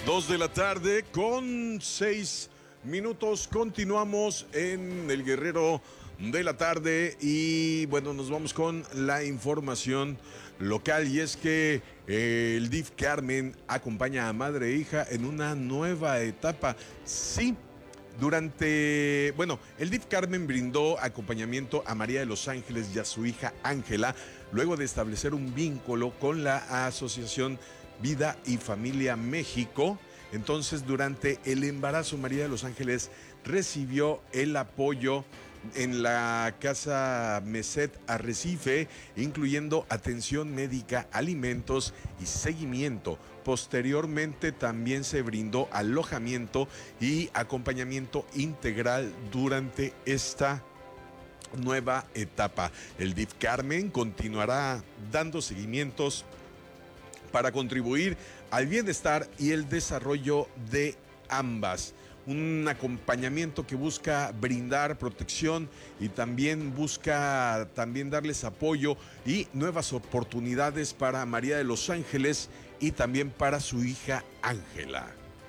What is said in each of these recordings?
2:06 p.m. Continuamos en el Guerrero de la Tarde y bueno, nos vamos con la información local y es que el DIF Carmen acompaña a madre e hija en una nueva etapa. Sí. El DIF Carmen brindó acompañamiento a María de los Ángeles y a su hija Ángela, luego de establecer un vínculo con la Asociación Vida y Familia México. Entonces, durante el embarazo, María de los Ángeles recibió el apoyo en la Casa Meset Arrecife, incluyendo atención médica, alimentos y seguimiento. Posteriormente también se brindó alojamiento y acompañamiento integral durante esta nueva etapa. El DIF Carmen continuará dando seguimientos para contribuir al bienestar y el desarrollo de ambas. Un acompañamiento que busca brindar protección y también busca darles apoyo y nuevas oportunidades para María de los Ángeles y también para su hija Ángela.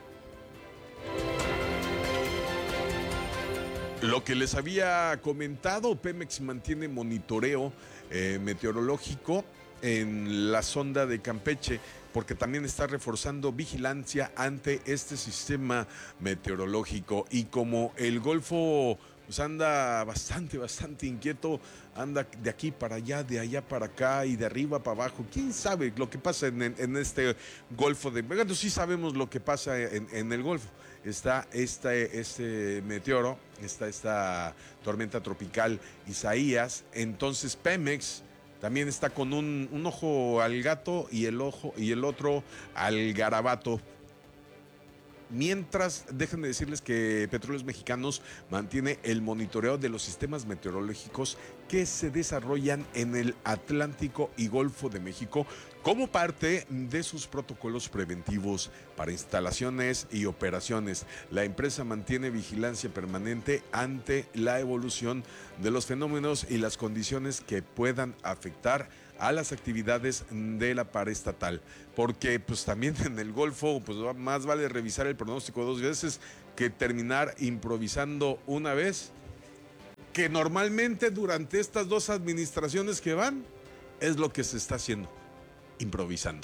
Lo que les había comentado, Pemex mantiene monitoreo meteorológico en la sonda de Campeche, porque también está reforzando vigilancia ante este sistema meteorológico. Y como el Golfo pues anda bastante inquieto, anda de aquí para allá, de allá para acá y de arriba para abajo. ¿Quién sabe lo que pasa en este Golfo de... Bueno, sí sabemos lo que pasa en el Golfo. Está este meteoro, está esta tormenta tropical Isaías. Entonces Pemex también está con un ojo al gato y el otro al garabato. Mientras, déjenme decirles que Petróleos Mexicanos mantiene el monitoreo de los sistemas meteorológicos que se desarrollan en el Atlántico y Golfo de México como parte de sus protocolos preventivos para instalaciones y operaciones. La empresa mantiene vigilancia permanente ante la evolución de los fenómenos y las condiciones que puedan afectar a las actividades de la paraestatal, porque pues también en el Golfo pues más vale revisar el pronóstico 2 veces que terminar improvisando una vez, que normalmente durante estas 2 administraciones que van es lo que se está haciendo, improvisando.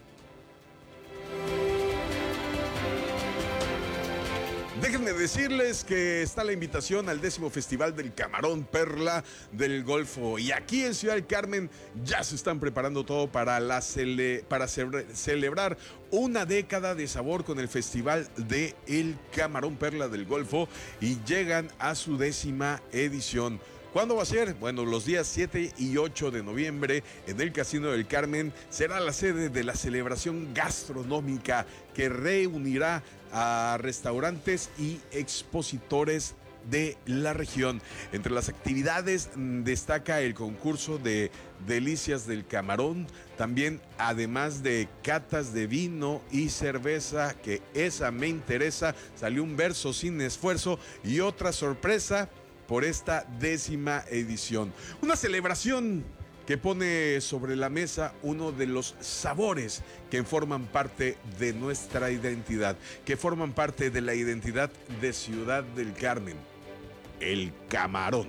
Déjenme decirles que está la invitación al 10º Festival del Camarón Perla del Golfo. Y aquí en Ciudad del Carmen ya se están preparando todo para celebrar una década de sabor con el Festival del Camarón Perla del Golfo. Y llegan a su 10ª edición. ¿Cuándo va a ser? Bueno, los días 7 y 8 de noviembre en el Casino del Carmen será la sede de la celebración gastronómica que reunirá a restaurantes y expositores de la región. Entre las actividades destaca el concurso de delicias del camarón, también además de catas de vino y cerveza, que esa me interesa, salió un verso sin esfuerzo y otra sorpresa por esta 10ª edición. Una celebración que pone sobre la mesa uno de los sabores que forman parte de nuestra identidad, que forman parte de la identidad de Ciudad del Carmen, el camarón.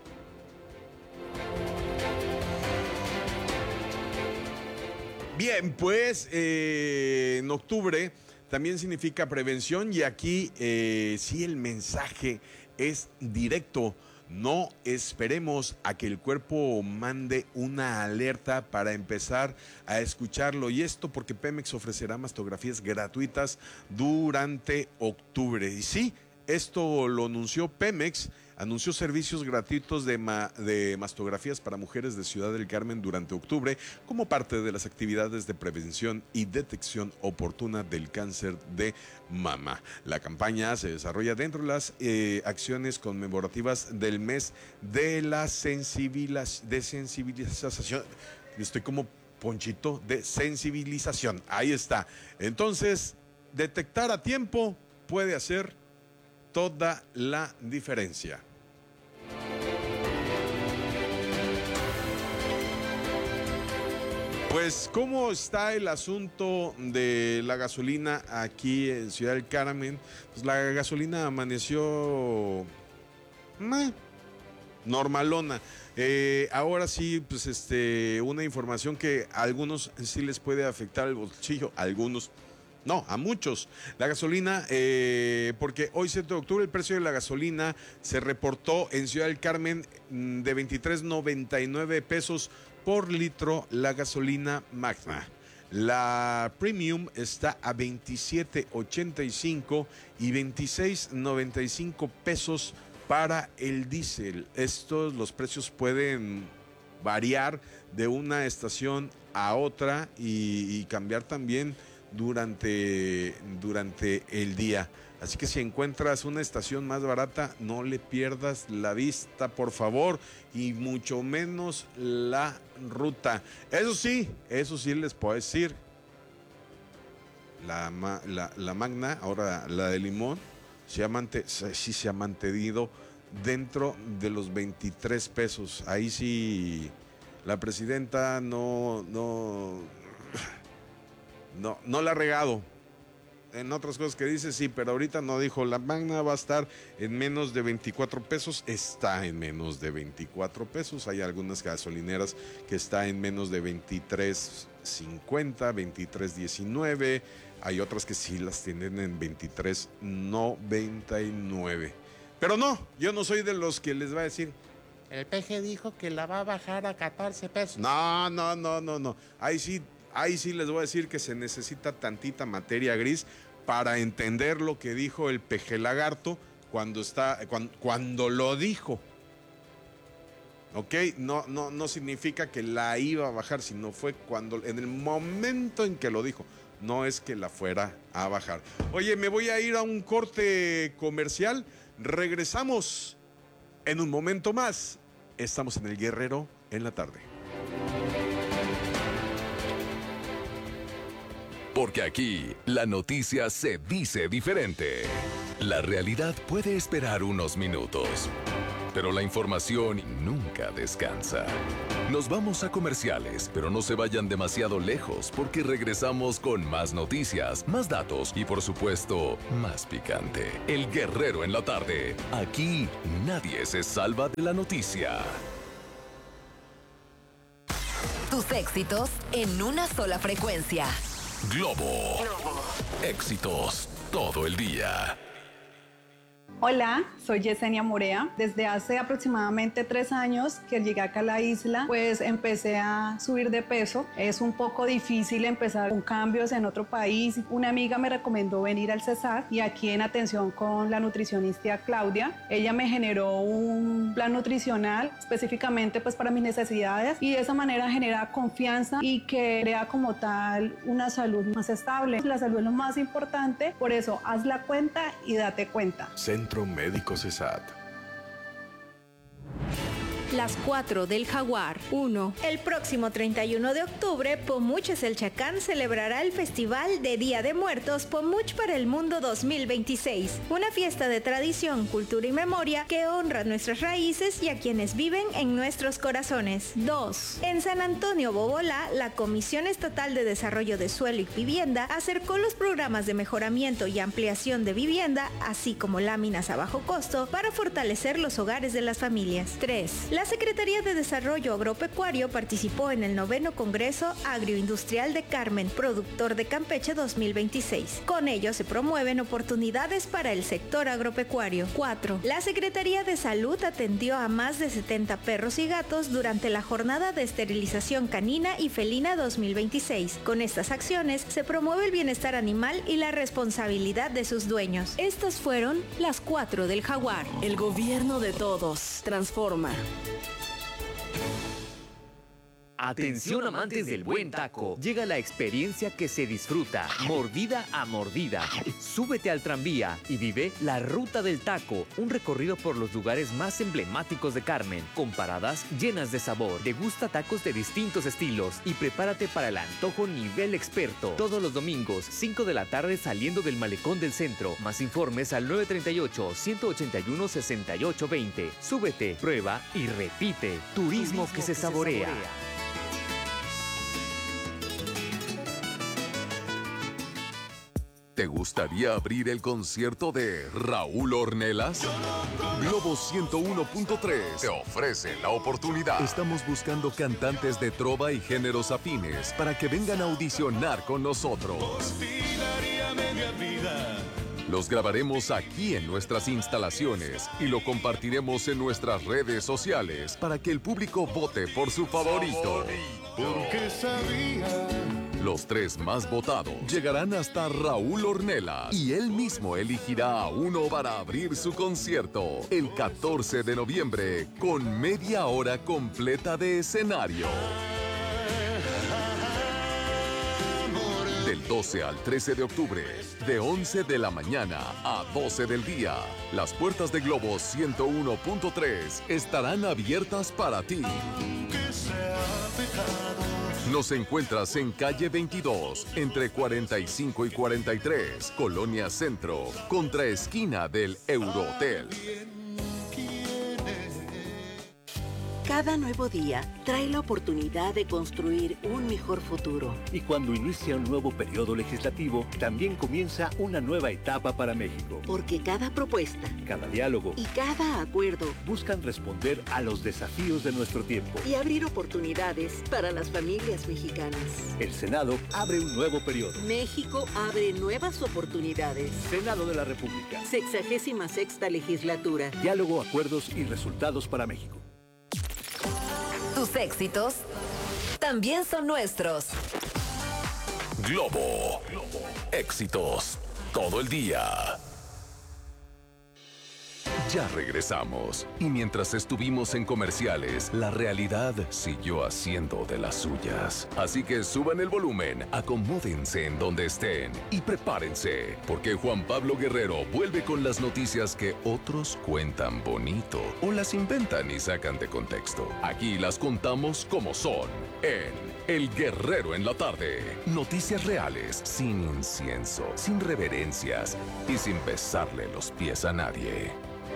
Bien, pues en octubre también significa prevención y aquí sí el mensaje es directo. No esperemos a que el cuerpo mande una alerta para empezar a escucharlo. Y esto porque Pemex ofrecerá mastografías gratuitas durante octubre. Y sí, esto lo anunció Pemex. Anunció servicios gratuitos de mastografías para mujeres de Ciudad del Carmen durante octubre como parte de las actividades de prevención y detección oportuna del cáncer de mama. La campaña se desarrolla dentro de las acciones conmemorativas del mes de la sensibilización. Estoy como Ponchito, de sensibilización. Ahí está. Entonces, detectar a tiempo puede hacer toda la diferencia. Pues, ¿cómo está el asunto de la gasolina aquí en Ciudad del Carmen? Pues la gasolina amaneció normalona. Ahora sí, pues una información que a algunos sí les puede afectar el bolsillo, a algunos. No, a muchos. La gasolina, porque hoy 7 de octubre el precio de la gasolina se reportó en Ciudad del Carmen de 23.99 pesos por litro la gasolina Magna. La Premium está a 27.85 y 26.95 pesos para el diésel. Los precios pueden variar de una estación a otra y cambiar también durante el día. Así que si encuentras una estación más barata, no le pierdas la vista, por favor, y mucho menos la ruta. Eso sí les puedo decir, la Magna, ahora la de limón, sí se ha mantenido dentro de los 23 pesos. Ahí sí, la presidenta no la ha regado. En otras cosas que dice, sí, pero ahorita no dijo, la Magna va a estar en menos de 24 pesos, está en menos de 24 pesos. Hay algunas gasolineras que está en menos de 23.50, 23.19, hay otras que sí las tienen en 23.99. Pero no, yo no soy de los que les va a decir, el PG dijo que la va a bajar a 14 pesos. No. Ahí sí les voy a decir que se necesita tantita materia gris para entender lo que dijo el PG Lagarto cuando lo dijo. ¿Ok? No significa que la iba a bajar, sino fue en el momento en que lo dijo. No es que la fuera a bajar. Oye, me voy a ir a un corte comercial. Regresamos en un momento más. Estamos en El Guerrero en la tarde. Porque aquí la noticia se dice diferente. La realidad puede esperar unos minutos, pero la información nunca descansa. Nos vamos a comerciales, pero no se vayan demasiado lejos porque regresamos con más noticias, más datos y por supuesto, más picante. El Guerrero en la tarde. Aquí nadie se salva de la noticia. Tus éxitos en una sola frecuencia. Globo. Éxitos todo el día. Hola, soy Yesenia Morea. Desde hace aproximadamente 3 años que llegué acá a la isla, pues empecé a subir de peso. Es un poco difícil empezar con cambios en otro país. Una amiga me recomendó venir al CESAR y aquí en atención con la nutricionista Claudia. Ella me generó un plan nutricional específicamente pues para mis necesidades y de esa manera genera confianza y que crea como tal una salud más estable. La salud es lo más importante, por eso haz la cuenta y date cuenta. Centro Médico CESAT. Las 4 del Jaguar. 1. El próximo 31 de octubre, Pomuch Eselchacán celebrará el Festival de Día de Muertos Pomuch para el Mundo 2026. Una fiesta de tradición, cultura y memoria que honra nuestras raíces y a quienes viven en nuestros corazones. 2. En San Antonio Bobolá, la Comisión Estatal de Desarrollo de Suelo y Vivienda acercó los programas de mejoramiento y ampliación de vivienda, así como láminas a bajo costo, para fortalecer los hogares de las familias. 3. La Secretaría de Desarrollo Agropecuario participó en el 9º Congreso Agroindustrial de Carmen, Productor de Campeche 2026. Con ello se promueven oportunidades para el sector agropecuario. 4. La Secretaría de Salud atendió a más de 70 perros y gatos durante la jornada de esterilización canina y felina 2026. Con estas acciones se promueve el bienestar animal y la responsabilidad de sus dueños. Estas fueron las 4 del Jaguar. El gobierno de todos. Transforma. Atención amantes del buen taco, llega la experiencia que se disfruta, mordida a mordida. Súbete al tranvía y vive la Ruta del Taco, un recorrido por los lugares más emblemáticos de Carmen, con paradas llenas de sabor. Degusta tacos de distintos estilos y prepárate para el antojo nivel experto. Todos los domingos, 5 de la tarde saliendo del Malecón del Centro. Más informes al 938-181-6820. Súbete, prueba y repite. Turismo que se saborea. ¿Te gustaría abrir el concierto de Raúl Ornelas? Globo 101.3 te ofrece la oportunidad. Estamos buscando cantantes de trova y géneros afines para que vengan a audicionar con nosotros. Los grabaremos aquí en nuestras instalaciones y lo compartiremos en nuestras redes sociales para que el público vote por su favorito. Porque sabía. Los 3 más votados llegarán hasta Raúl Ornelas y él mismo elegirá a uno para abrir su concierto el 14 de noviembre con media hora completa de escenario. Del 12 al 13 de octubre, de 11 de la mañana a 12 del día, las puertas de Globo 101.3 estarán abiertas para ti. Nos encuentras en calle 22, entre 45 y 43, Colonia Centro, contra esquina del Eurohotel. Cada nuevo día trae la oportunidad de construir un mejor futuro. Y cuando inicia un nuevo periodo legislativo, también comienza una nueva etapa para México. Porque cada propuesta, cada diálogo y cada acuerdo buscan responder a los desafíos de nuestro tiempo y abrir oportunidades para las familias mexicanas. El Senado abre un nuevo periodo. México abre nuevas oportunidades. Senado de la República. 66ª legislatura. Diálogo, acuerdos y resultados para México. Tus éxitos también son nuestros. Globo. Éxitos todo el día. Ya regresamos. Y mientras estuvimos en comerciales, la realidad siguió haciendo de las suyas. Así que suban el volumen, acomódense en donde estén y prepárense, porque Juan Pablo Guerrero vuelve con las noticias que otros cuentan bonito o las inventan y sacan de contexto. Aquí las contamos como son, en El Guerrero en la Tarde. Noticias reales, sin incienso, sin reverencias y sin besarle los pies a nadie.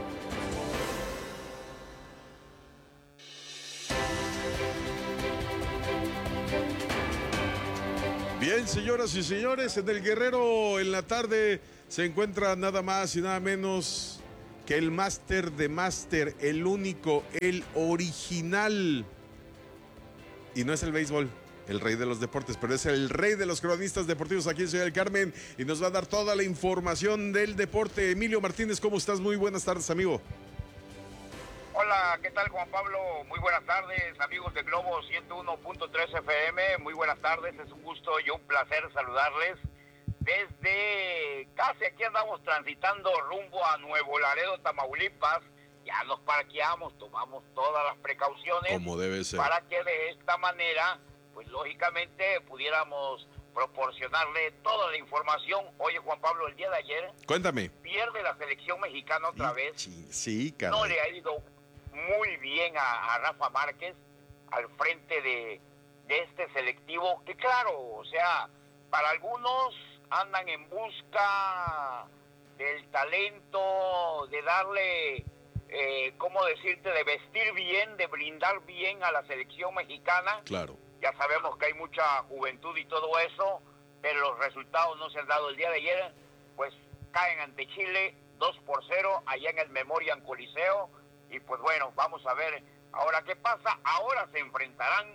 Bien, señoras y señores, en El Guerrero en la Tarde se encuentra nada más y nada menos que el máster de máster, el único, el original. Y no es el béisbol, el rey de los deportes, pero es el rey de los cronistas deportivos aquí en Ciudad del Carmen y nos va a dar toda la información del deporte. Emilio Martínez, ¿cómo estás? Muy buenas tardes, amigo. Hola, ¿qué tal, Juan Pablo? Muy buenas tardes, amigos de Globo 101.3 FM. Muy buenas tardes, es un gusto y un placer saludarles. Desde casi aquí andamos transitando rumbo a Nuevo Laredo, Tamaulipas. Ya nos parqueamos, tomamos todas las precauciones. Como debe ser. Para que de esta manera, pues lógicamente, pudiéramos proporcionarle toda la información. Oye, Juan Pablo, el día de ayer... Cuéntame. Pierde la selección mexicana otra vez. Sí, caray. No le ha ido muy bien a Rafa Márquez al frente de este selectivo, que claro, o sea, para algunos andan en busca del talento, de darle, ¿cómo decirte?, de vestir bien, de brindar bien a la selección mexicana. Claro. Ya sabemos que hay mucha juventud y todo eso, pero los resultados no se han dado el día de ayer, pues caen ante Chile 2-0 allá en el Memorial Coliseo. Y pues bueno, vamos a ver ahora qué pasa. Ahora se enfrentarán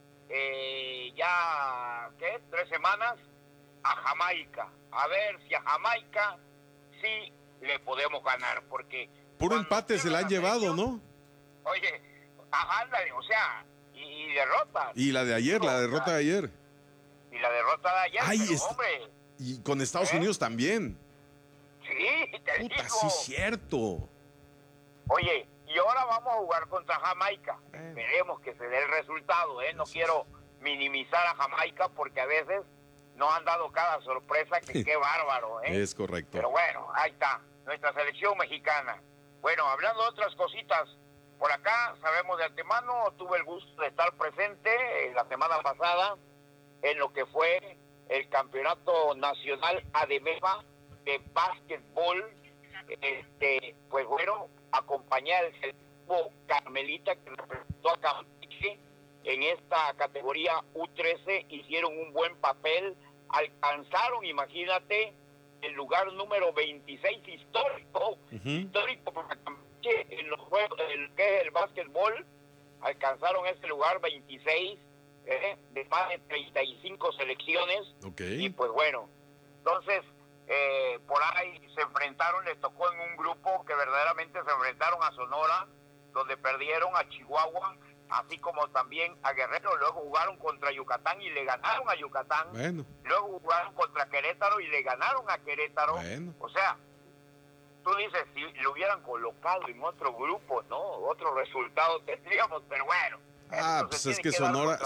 ya, ¿qué? 3 semanas a Jamaica. A ver si a Jamaica sí le podemos ganar, porque... Puro empate se la han llevado, ¿no? Oye, ándale, o sea, y derrota. Y la de ayer, la derrota de ayer. Y la derrota de ayer, ay, pero, hombre... Y con Estados Unidos también. Sí, te digo. Sí, cierto. Oye, y ahora vamos a jugar contra Jamaica. Esperemos que se dé el resultado, ¿eh? No quiero minimizar a Jamaica porque a veces nos han dado cada sorpresa que qué bárbaro, ¿eh? Es correcto. Pero bueno, ahí está, nuestra selección mexicana. Bueno, hablando de otras cositas, por acá sabemos de antemano, tuve el gusto de estar presente la semana pasada en lo que fue el Campeonato Nacional ADEMEFA de básquetbol. Pues bueno, acompañé al equipo Carmelita que representó a Campeche en esta categoría U13, hicieron un buen papel, alcanzaron, imagínate, el lugar número 26 histórico, histórico para Campeche en los juegos, que es el básquetbol, alcanzaron ese lugar 26 de más de 35 selecciones. Y pues bueno, entonces por ahí se enfrentaron, les tocó en un grupo que verdaderamente se enfrentaron a Sonora, donde perdieron a Chihuahua, así como también a Guerrero. Luego jugaron contra Yucatán y le ganaron a Yucatán. Luego jugaron contra Querétaro y le ganaron a Querétaro. O sea, tú dices, si lo hubieran colocado en otro grupo, ¿no? Otro resultado tendríamos, pero bueno. Pues es que Sonora,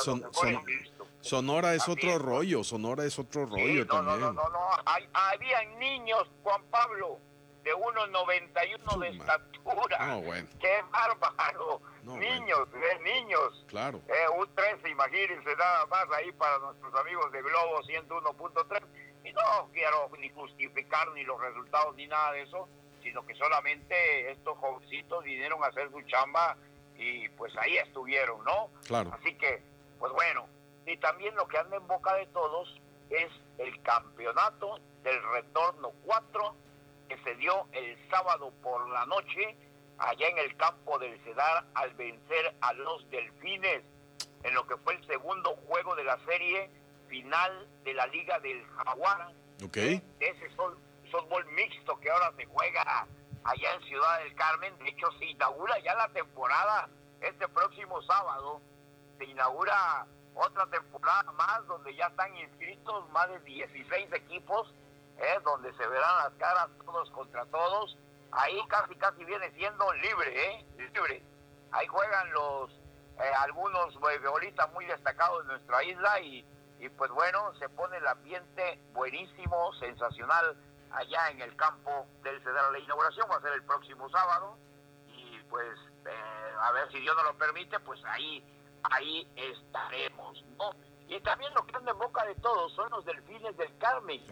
Sonora es otro rollo, Sonora es otro rollo también. No. Habían niños, Juan Pablo, de 1.91 de estatura. Bueno. ¡Qué bárbaro! Niños. Claro. Un 13, imagínense, nada más ahí para nuestros amigos de Globo 101.3. Y no quiero ni justificar ni los resultados ni nada de eso, sino que solamente estos jovencitos vinieron a hacer su chamba y pues ahí estuvieron, ¿no? Claro. Así que, pues bueno, y también lo que anda en boca de todos es el campeonato del retorno 4 que se dio el sábado por la noche allá en el campo del Cedar al vencer a los Delfines en lo que fue el segundo juego de la serie final de la Liga del Jaguar. Ese softball mixto que ahora se juega allá en Ciudad del Carmen. De hecho, se inaugura ya la temporada este próximo sábado. Se inaugura otra temporada más donde ya están inscritos más de 16 equipos, donde se verán las caras todos contra todos. Ahí casi viene siendo libre, libre. Ahí juegan los algunos beisbolistas muy destacados de nuestra isla y pues bueno, se pone el ambiente buenísimo, sensacional allá en el campo del Cedar. La inauguración va a ser el próximo sábado y pues a ver si Dios nos lo permite, pues ahí estaremos, ¿no? Y también lo que anda en boca de todos son los Delfines del Carmen.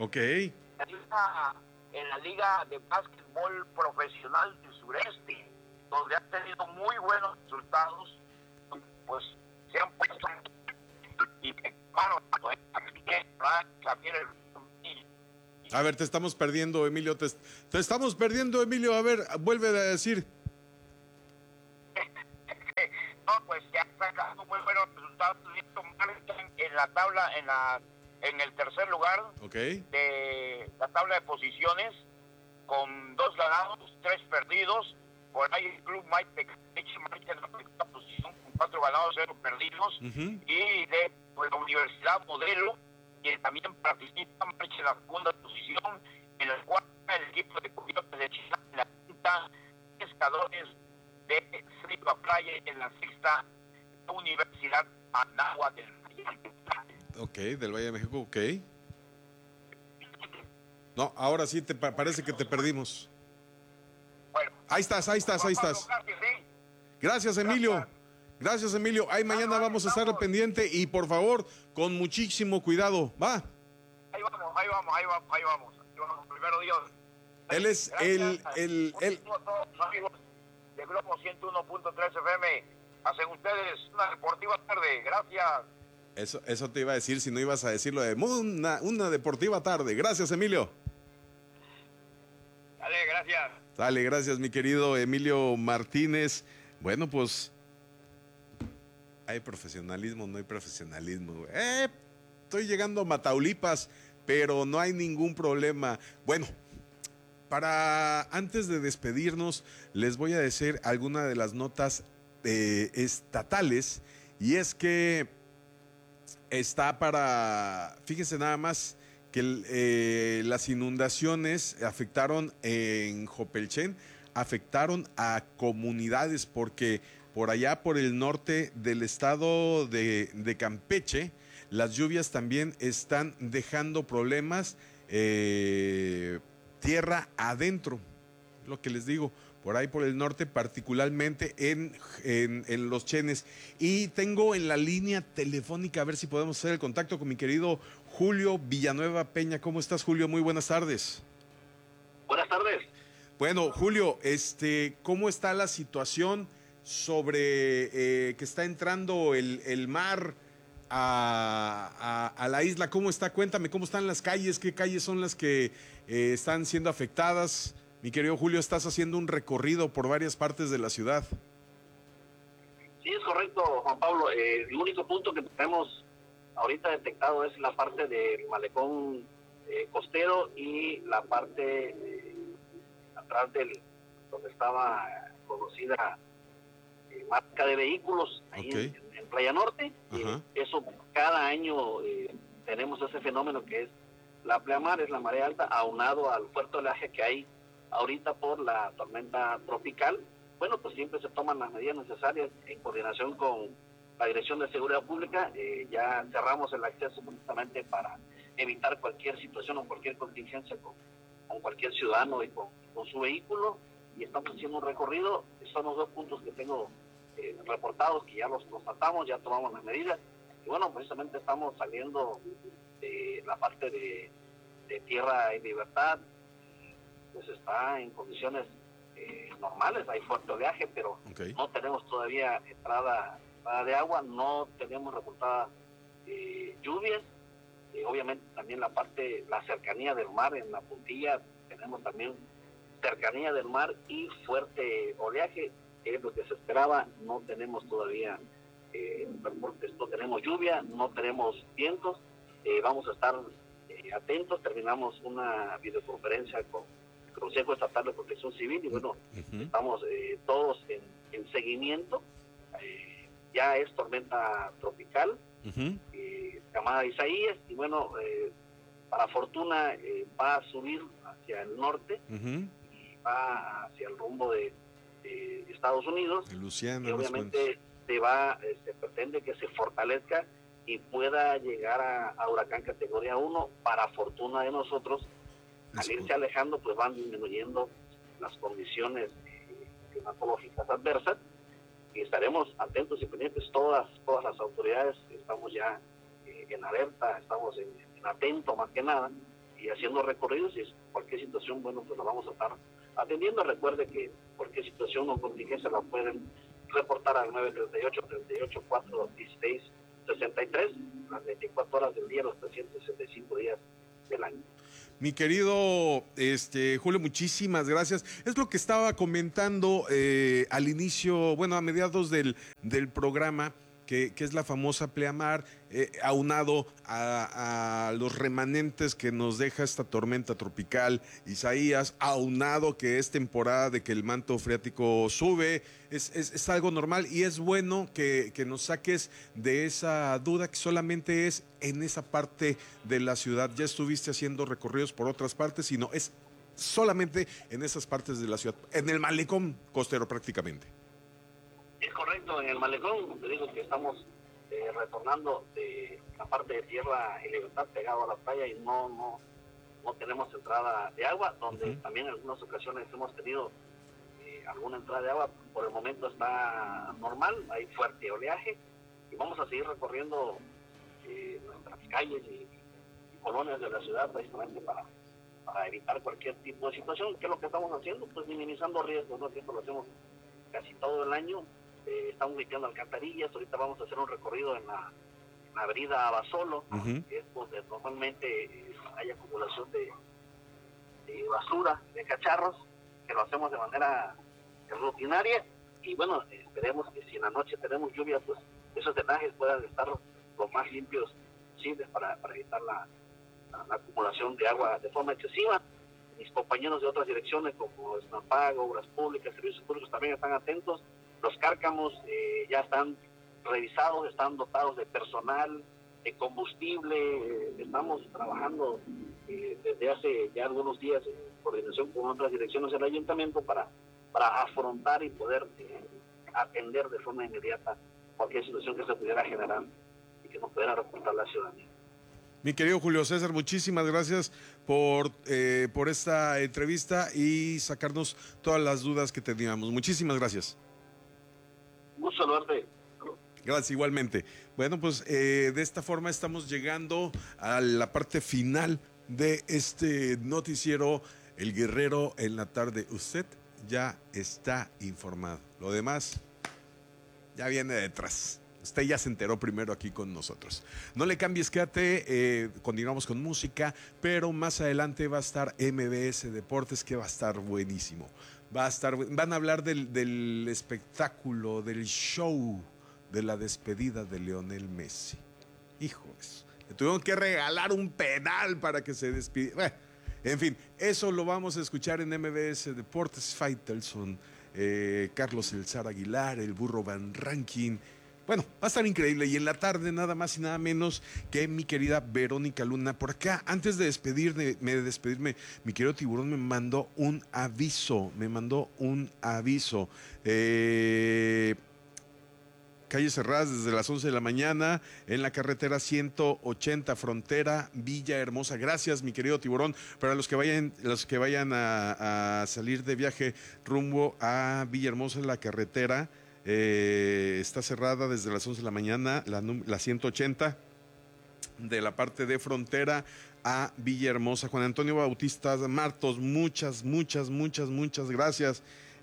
En la Liga de Básquetbol Profesional del Sureste, donde han tenido muy buenos resultados, pues se han puesto y a ver, te estamos perdiendo, Emilio. Te estamos perdiendo, Emilio. A ver, vuelve a decir. No, pues ya han sacado muy buenos resultados. En la tabla, en el tercer lugar de la tabla de posiciones, con 2 ganados, 3 perdidos. Por ahí el club Mike marcha en la primera posición con 4 ganados, 0 perdidos. Y de la Universidad Modelo, que también participa, marcha en la segunda posición. En la cuarta, el equipo de Coyotes de Chile, en la quinta, Pescadores de Silva Playa, en la sexta, Universidad Anáhuac del Valle. Del Valle de México, No, ahora sí parece que te perdimos. Bueno, ahí estás. Gracias, Emilio. Gracias, Emilio. Ahí mañana vamos a estar al pendiente y por favor, con muchísimo cuidado. Va. Ahí vamos. Primero Dios. Él es el todos los amigos de Globo 101.3 FM. Hacen ustedes una deportiva tarde. Gracias. Eso te iba a decir si no ibas a decirlo de una deportiva tarde. Gracias, Emilio. Dale, gracias. Dale, gracias, mi querido Emilio Martínez. Bueno, pues hay profesionalismo, no hay profesionalismo. Estoy llegando a Mataulipas, pero no hay ningún problema. Bueno, antes de despedirnos, les voy a decir alguna de las notas estatales, y es que fíjense nada más que las inundaciones afectaron en Jopelchen, afectaron a comunidades, porque por allá por el norte del estado de Campeche, las lluvias también están dejando problemas tierra adentro, lo que les digo, por ahí por el norte, particularmente en Los Chenes. Y tengo en la línea telefónica, a ver si podemos hacer el contacto con mi querido Julio Villanueva Peña. ¿Cómo estás, Julio? Muy buenas tardes. Buenas tardes. Bueno, Julio, ¿cómo está la situación sobre que está entrando el mar a la isla. ¿Cómo está? Cuéntame, ¿cómo están las calles? ¿Qué calles son las que están siendo afectadas? Mi querido Julio, estás haciendo un recorrido por varias partes de la ciudad. Sí, es correcto, Juan Pablo. El único punto que tenemos ahorita detectado es la parte del malecón costero y la parte atrás donde estaba conocida marca de vehículos, ahí en Playa Norte. Eso cada año tenemos ese fenómeno que es la pleamar, es la marea alta, aunado al fuerte oleaje que hay ahorita por la tormenta tropical. Bueno, pues siempre se toman las medidas necesarias en coordinación con la Dirección de Seguridad Pública. Ya cerramos el acceso justamente para evitar cualquier situación o cualquier contingencia con cualquier ciudadano y con su vehículo, y estamos haciendo un recorrido. Son los 2 puntos que tengo reportados, que ya los constatamos, ya tomamos las medidas, y bueno, precisamente estamos saliendo de la parte de Tierra y Libertad, pues está en condiciones normales, hay fuerte oleaje, pero no tenemos todavía entrada de agua, no tenemos reportadas lluvias. Obviamente también la cercanía del mar en la puntilla, tenemos también cercanía del mar y fuerte oleaje, que es lo que se esperaba. No tenemos todavía reportes, no tenemos lluvia, no tenemos vientos. Vamos a estar atentos. Terminamos una videoconferencia con el Consejo Estatal de Protección Civil y bueno, estamos todos en seguimiento. Ya es tormenta tropical, llamada Isaías, y bueno, para fortuna va a subir hacia el norte y va hacia el rumbo de Estados Unidos, Luciana, y obviamente se pretende que se fortalezca y pueda llegar a huracán categoría 1. Para fortuna de nosotros, al irse alejando, pues van disminuyendo las condiciones climatológicas adversas, y estaremos atentos y pendientes. Todas las autoridades estamos ya en alerta, estamos en atento más que nada, y haciendo recorridos, y cualquier situación, bueno, pues la vamos a estar atendiendo. Recuerde que cualquier situación o contingencia la pueden reportar al 938-38-416-63, las 24 horas del día, los 365 días del año. Mi querido Julio, muchísimas gracias. Es lo que estaba comentando al inicio, bueno, a mediados del programa, que es la famosa pleamar, aunado a los remanentes que nos deja esta tormenta tropical Isaías, aunado que es temporada de que el manto freático sube. Es algo normal, y es bueno que nos saques de esa duda que solamente es en esa parte de la ciudad. Ya estuviste haciendo recorridos por otras partes, sino es solamente en esas partes de la ciudad, en el malecón costero prácticamente. Es correcto, en el malecón, te digo que estamos retornando de la parte de Tierra y Libertad pegado a la playa, y no tenemos entrada de agua, donde también en algunas ocasiones hemos tenido alguna entrada de agua. Por el momento está normal, hay fuerte oleaje, y vamos a seguir recorriendo nuestras calles y colonias de la ciudad precisamente para evitar cualquier tipo de situación. ¿Qué es lo que estamos haciendo? Pues minimizando riesgos, ¿no? Que esto lo hacemos casi todo el año. Estamos limpiando alcantarillas. Ahorita vamos a hacer un recorrido en la avenida Abasolo, que es donde normalmente hay acumulación de basura, de cacharros, que lo hacemos de manera rutinaria. Y bueno, esperemos que si en la noche tenemos lluvia, pues esos drenajes puedan estar lo más limpios posibles para evitar la acumulación de agua de forma excesiva. Mis compañeros de otras direcciones como SNAPAG, Obras Públicas, Servicios Públicos también están atentos. Los cárcamos ya están revisados, están dotados de personal, de combustible. Estamos trabajando desde hace ya algunos días en coordinación con otras direcciones del ayuntamiento para afrontar y poder atender de forma inmediata cualquier situación que se pudiera generar y que nos pudiera reportar la ciudadanía. Mi querido Julio César, muchísimas gracias por esta entrevista y sacarnos todas las dudas que teníamos. Muchísimas gracias. Mucho saludarte. Gracias, igualmente. Bueno, pues de esta forma estamos llegando a la parte final de este noticiero El Guerrero en la tarde. Usted ya está informado. Lo demás ya viene detrás. Usted ya se enteró primero aquí con nosotros. No le cambies, quédate, continuamos con música, pero más adelante va a estar MBS Deportes, que va a estar buenísimo. Van a hablar del espectáculo, del show de la despedida de Lionel Messi. Hijos, le tuvieron que regalar un penal para que se despidiera. Bueno, en fin, eso lo vamos a escuchar en MBS Deportes. Faitelson, Carlos El Zar Aguilar, el Burro Van Rankin. Bueno, va a estar increíble. Y en la tarde, nada más y nada menos que mi querida Verónica Luna. Por acá, antes de despedirme, mi querido Tiburón me mandó un aviso. Calles cerradas desde las 11 de la mañana en la carretera 180, frontera Villahermosa. Gracias, mi querido Tiburón. Para los que vayan a salir de viaje rumbo a Villahermosa, la carretera está cerrada desde las 11 de la mañana, la 180 de la parte de frontera a Villahermosa. Juan Antonio Bautista Martos, muchas gracias.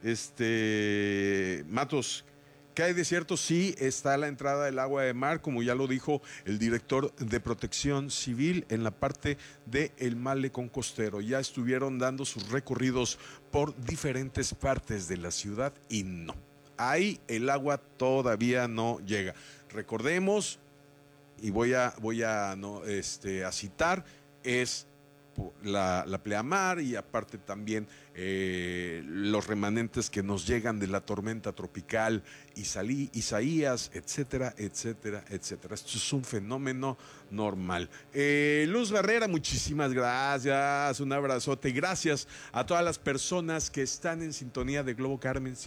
Matos, ¿qué hay de cierto? Sí, está la entrada del agua de mar, como ya lo dijo el director de Protección Civil, en la parte del malecón costero. Ya estuvieron dando sus recorridos por diferentes partes de la ciudad y no. Ahí el agua todavía no llega. Recordemos, y voy a citar, es la pleamar y aparte también los remanentes que nos llegan de la tormenta tropical Isaías, etcétera. Esto es un fenómeno normal. Luz Barrera, muchísimas gracias, un abrazote. Gracias a todas las personas que están en sintonía de Globo Carmen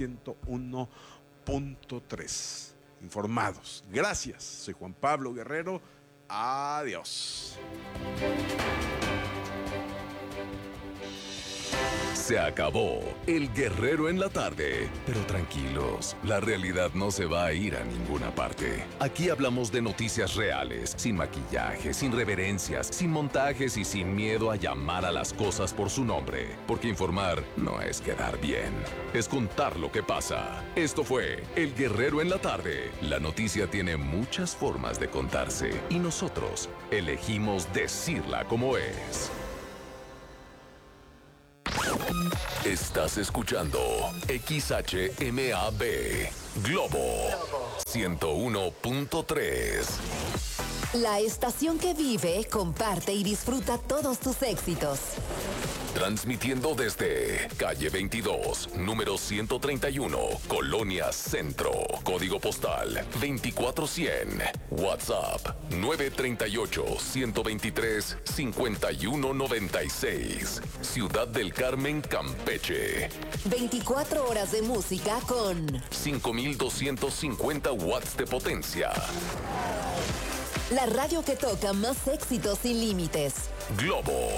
101.3. Informados. Gracias. Soy Juan Pablo Guerrero. Adiós. Se acabó El Guerrero en la tarde. Pero tranquilos, la realidad no se va a ir a ninguna parte. Aquí hablamos de noticias reales, sin maquillaje, sin reverencias, sin montajes y sin miedo a llamar a las cosas por su nombre. Porque informar no es quedar bien, es contar lo que pasa. Esto fue El Guerrero en la tarde. La noticia tiene muchas formas de contarse y nosotros elegimos decirla como es. Estás escuchando XHMAB Globo 101.3. La estación que vive, comparte y disfruta todos tus éxitos. Transmitiendo desde calle 22, número 131, Colonia Centro, código postal 24100, WhatsApp 938-123-5196, Ciudad del Carmen, Campeche. 24 horas de música con 5250 watts de potencia. La radio que toca más éxitos sin límites. Globo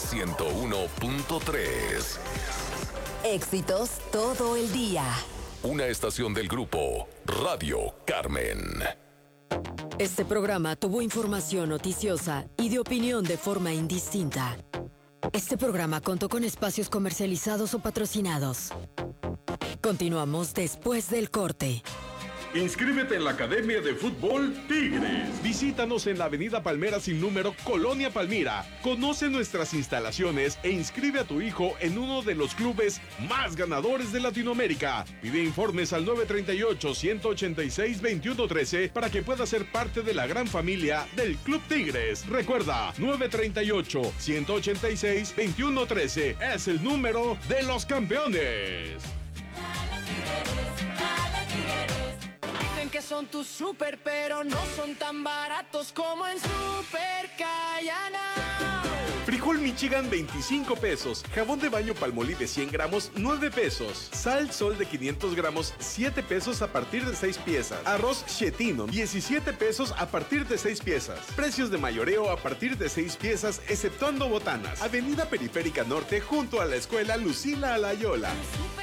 101.3. Éxitos todo el día. Una estación del grupo Radio Carmen. Este programa tuvo información noticiosa y de opinión de forma indistinta. Este programa contó con espacios comercializados o patrocinados. Continuamos después del corte. Inscríbete en la Academia de Fútbol Tigres. Visítanos en la Avenida Palmera sin número, Colonia Palmira. Conoce nuestras instalaciones e inscribe a tu hijo en uno de los clubes más ganadores de Latinoamérica. Pide informes al 938-186-2113 para que pueda ser parte de la gran familia del Club Tigres. Recuerda, 938-186-2113 es el número de los campeones. Que son tus super, pero no son tan baratos como en Super Cayana. Frijol Michigan 25 pesos, jabón de baño Palmolive 100 gramos 9 pesos, sal Sol de 500 gramos 7 pesos a partir de 6 piezas, arroz Chetino 17 pesos a partir de 6 piezas, precios de mayoreo a partir de 6 piezas exceptuando botanas, Avenida Periférica Norte junto a la escuela Lucila Alayola.